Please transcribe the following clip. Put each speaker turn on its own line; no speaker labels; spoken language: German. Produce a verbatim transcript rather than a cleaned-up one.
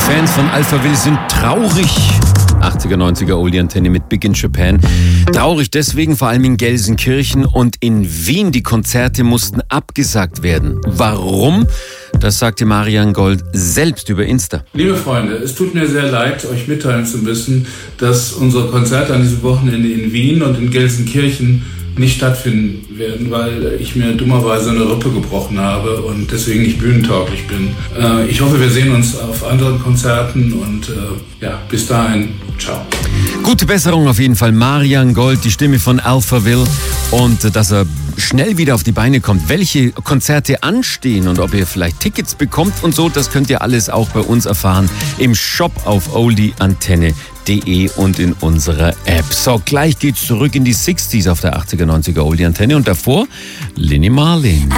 Fans von Alphaville sind traurig. achtziger, neunziger Oldie-Antenne mit Big in Japan. Traurig deswegen, vor allem in Gelsenkirchen und in Wien. Die Konzerte mussten abgesagt werden. Warum? Das sagte Marian Gold selbst über Insta.
Liebe Freunde, es tut mir sehr leid, euch mitteilen zu müssen, dass unsere Konzerte an diesem Wochenende in Wien und in Gelsenkirchen nicht stattfinden werden, weil ich mir dummerweise eine Rippe gebrochen habe und deswegen nicht bühnentauglich bin. Äh, ich hoffe, wir sehen uns auf anderen Konzerten und äh, ja, bis dahin, ciao.
Gute Besserung auf jeden Fall, Marian Gold, die Stimme von Alphaville, und äh, dass er schnell wieder auf die Beine kommt. Welche Konzerte anstehen und ob ihr vielleicht Tickets bekommt und so, das könnt ihr alles auch bei uns erfahren im Shop auf oldie antenne punkt de und in unserer App. So, gleich geht's zurück in die sechziger auf der achtziger, neunziger Oldie Antenne und davor Lini Marlin.